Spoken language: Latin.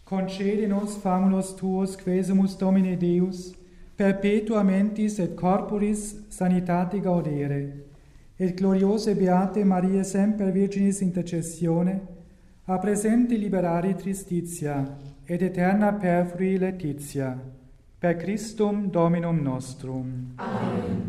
concede nos famulus tuos quesumus Domine Deus, perpetua mentis et corporis sanitate gaudere, et gloriose beate Maria semper Virginis intercessione, a presente liberari tristitia, et eterna perfrui laetitia, per Christum Dominum nostrum. Amen.